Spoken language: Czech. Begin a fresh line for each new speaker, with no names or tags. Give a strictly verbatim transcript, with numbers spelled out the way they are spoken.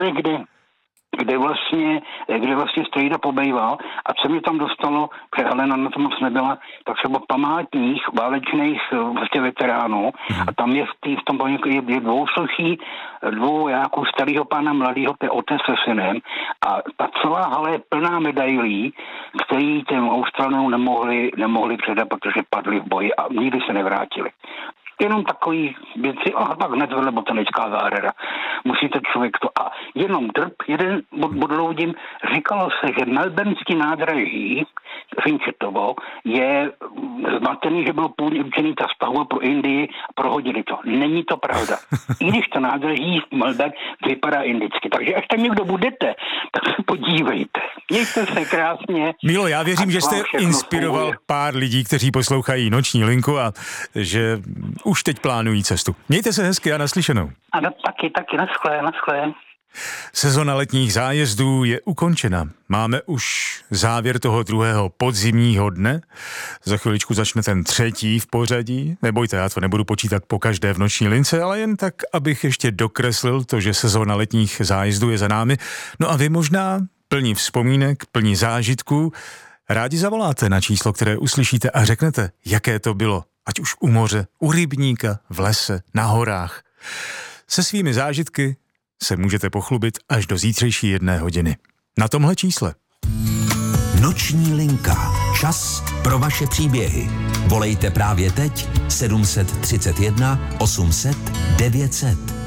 kde kde vlastně, kde vlastně strejda pobejval a co mě tam dostalo, že Helena na to moc nebyla, tak třeba památník válečných vlastně veteránů a tam je v, tý, v tom je, je dvou soší, dvou jako starého pána mladého, to je otec se synem a ta celá hala je plná medailí, který těm Australanům nemohli, nemohli předat, protože padli v boji a nikdy se nevrátili. Jenom takový věci, a pak hned vedle botanická zahrada. Musíte člověk to... A jenom drb, jeden bodloudím, říkalo se, že melbournský nádraží Finchetovo je zmatený, že bylo původně určený ta stavba pro Indii a prohodili to. Není to pravda. I když to nádraží v Melbourne vypadá indicky. Takže až tam někdo budete, tak se podívejte. Mějte se krásně.
Milo, já věřím, že jste inspiroval funguje. Pár lidí, kteří poslouchají Noční linku a že už teď plánují cestu. Mějte se hezky a naslyšenou.
Ano, taky, taky, naschle, naschle.
Sezona letních zájezdů je ukončena. Máme už závěr toho druhého podzimního dne. Za chviličku začne ten třetí v pořadí. Nebojte, já to nebudu počítat po každé v Noční lince, ale jen tak, abych ještě dokreslil to, že sezona letních zájezdů je za námi. No a vy možná plní vzpomínek, plní zážitků. Rádi zavoláte na číslo, které uslyšíte a řeknete, jaké to bylo. Ať už u moře, u rybníka, v lese, na horách. Se svými zážitky se můžete pochlubit až do zítřejší jedné hodiny. Na tomhle čísle.
Noční linka. Čas pro vaše příběhy. Volejte právě teď sedm set třicet jedna osm set devět set.